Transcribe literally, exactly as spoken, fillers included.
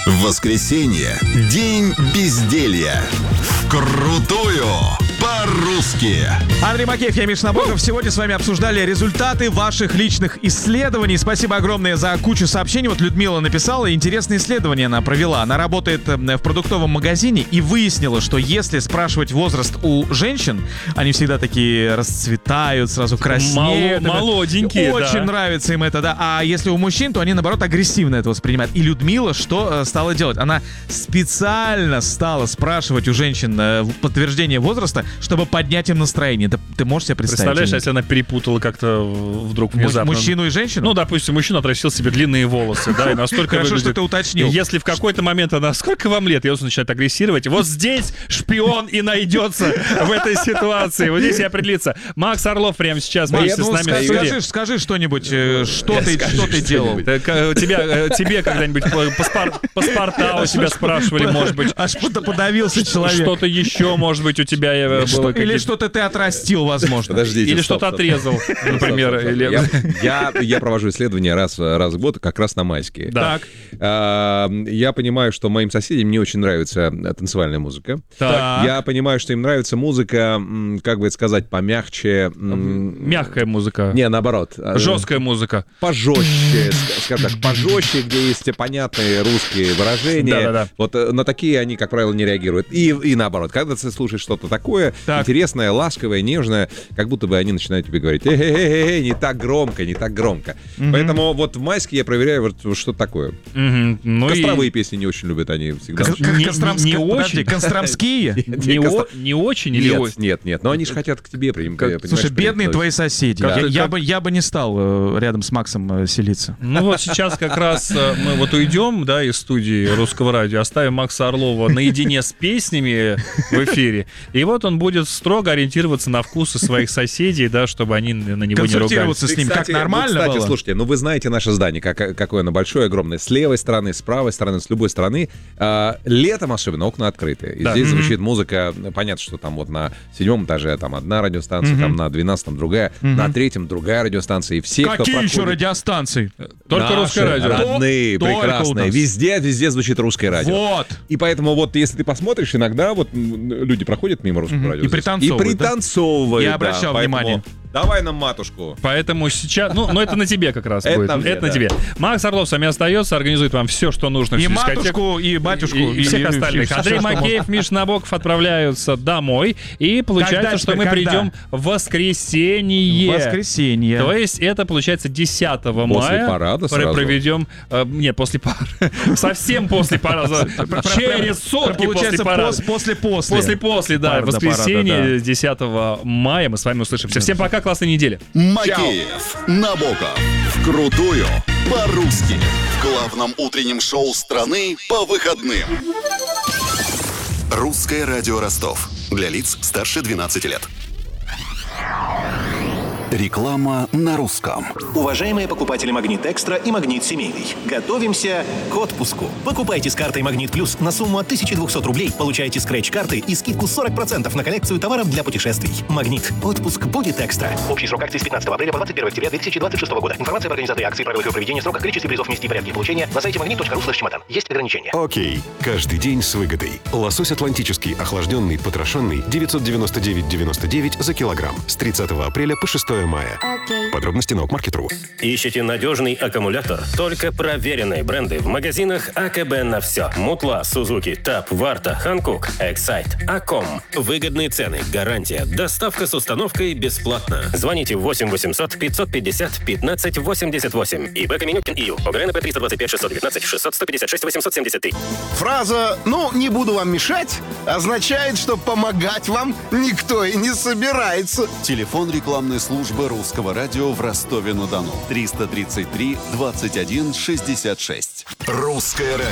Воскресенье. День безделья. Вкрутую по-русски. Андрей Макеев, я Миша Набоков. Сегодня с вами обсуждали результаты ваших личных исследований. Спасибо огромное за кучу сообщений. Вот Людмила написала, интересное исследование она провела. Она работает в продуктовом магазине и выяснила, что если спрашивать возраст у женщин, они всегда такие расцветают, сразу краснеют. Мало, молоденькие, Очень да. нравится им это, да. А если у мужчин, то они, наоборот, агрессивно это воспринимают. И Людмила что э, стала делать? Она специально стала спрашивать у женщин э, подтверждение возраста, чтобы поднять им настроение. Да, ты можешь себе представить? Представляешь, если она перепутала как-то вдруг внезапно. Мужчину и женщину? Ну, допустим, мужчина отрастил себе длинные волосы, да, и настолько Хорошо, выглядит... что ты уточнил. Если в какой-то момент она... Сколько вам лет? И он начинает агрессировать. Вот здесь шпион и найдется в этой ситуации. Вот здесь и определится. Макс Орлов прямо сейчас вместе ну, с нами скажи, в студии. скажи, скажи что-нибудь, э, что ты, что ты делал? Так, э, тебя, э, тебе когда-нибудь паспор- паспорта у тебя спрашивали, может быть? Аж подавился человек. Что-то еще, может быть, у тебя э, Что- было... или какие-то- что-то ты отрастил, возможно. Подождите. Или стоп, что-то стоп. отрезал, например. Стоп, стоп, стоп. или- Я, я, я провожу исследования раз, раз в год, как раз на майские. Да. Так, А, я понимаю, что моим соседям не очень нравится танцевальная музыка. Так. Я понимаю, что им нравится музыка, м, как бы это сказать, помягче. м, Мягкая музыка. Не, наоборот. а, Жесткая музыка. Пожестче, ск- скажем так, пожестче, где есть понятные русские выражения. Да-да-да. Вот э, на такие они, как правило, не реагируют. И, и наоборот, когда ты слушаешь что-то такое Так. интересное, ласковое, нежное, как будто бы они начинают тебе говорить: эй-эй-эй, не так громко, не так громко. Поэтому вот в майске я проверяю, вот что такое. Мгм. Ну и Костровые песни не очень любят они всегда. Кос- Не- Костромск- не подожди, очень. Костромские? не, Костро- о- не очень или Нет, очень? нет, нет, но они же хотят к тебе приим- понимаешь, Слушай, бедные примкнуть. твои соседи. Как- Я, как- я бы, я бы не стал э, рядом с Максом э, селиться. Ну вот сейчас как раз э, мы вот уйдем, да, из студии Русского радио, оставим Макса Орлова наедине с песнями в эфире, и вот он будет строго ориентироваться на вкусы своих соседей, да, чтобы они на него не ругались. Консультироваться с ним, как Кстати, нормально ну, кстати, было? слушайте, ну вы знаете наше здание, как, какое оно большое, огромное. С левой стороны, с правой стороны, с любой стороны. А, летом особенно окна открыты. И Да. здесь Мгм. звучит музыка. Понятно, что там вот на седьмом этаже там одна радиостанция, там на двенадцатом другая, на третьем другая радиостанция. И все, кто Какие еще проходит- радиостанции? Только Наши Русское радио. родные, Только у прекрасные. нас. Везде, везде звучит русское радио. Вот. И поэтому вот если ты посмотришь, иногда вот м, люди проходят мимо русского радио. И здесь. пританцовывают, И да? пританцовывают, Я да. обращал Поэтому внимание. Давай нам матушку. Поэтому сейчас... Ну, ну, это на тебе как раз Это будет. на мне, это на да. тебе. Макс Орлов с вами остается, организует вам все, что нужно. И всю дискотеку. матушку, и батюшку, И, и всех остальных. всё, Андрей что Макеев, Миша Набоков отправляются домой. И получается, Когда что теперь, мы когда? придем в воскресенье. Воскресенье. То есть это получается десятого После мая. парада Про- сразу? Проведем... э, не, после пары. Совсем после парада. Через сутки после Получается, парада. пос- после-после. После-после, да. Парада, Воскресенье, парада, да. десятого мая. Мы с вами услышимся. Всем пока, классной недели. Макеев, Набоков. Вкрутую по-русски. В главном утреннем шоу страны по выходным. Русское радио Ростов. Для лиц старше двенадцати лет. Реклама на русском. Уважаемые покупатели «Магнит Экстра» и «Магнит Семейный», готовимся к отпуску. Покупайте с картой «Магнит Плюс» на сумму от тысяча двести рублей, получаете скретч-карты и скидку сорок процентов на коллекцию товаров для путешествий. «Магнит». Отпуск будет экстра. Общий срок акции с пятнадцатого апреля по двадцать первое октября две тысячи двадцать шестого года. Информация об организаторе акции, правилах ее проведения, сроках, количестве призов, месте и порядке получения на сайте магнит точка ру слэш чемодан. Есть ограничения. Окей. Каждый день с выгодой. Лосось атлантический, охлажденный, потрошенный, девятьсот девяносто девять девяносто девять за килограмм. С тридцатого апреля по шестое мая. Подробности на Окмаркет.ру. Ищете надежный аккумулятор? Только проверенные бренды в магазинах АКБ на все. Мутла, Сузуки, Тап, Варта, Ханкук, Эксайт, Аком. Выгодные цены, гарантия, доставка с установкой бесплатно. Звоните восемь восемьсот пятьсот пятьдесят пятнадцать восемьдесят восемь. ИБ Каменюкин ИЮ. ОГРНП триста двадцать пять шестьсот девятнадцать шестьсот сто пятьдесят шесть восемьсот семьдесят три. Фраза «ну, не буду вам мешать» означает, что помогать вам никто и не собирается. Телефон рекламной службы Русского радио в Ростове-на-Дону. триста тридцать три двадцать один шестьдесят шесть. Русское радио.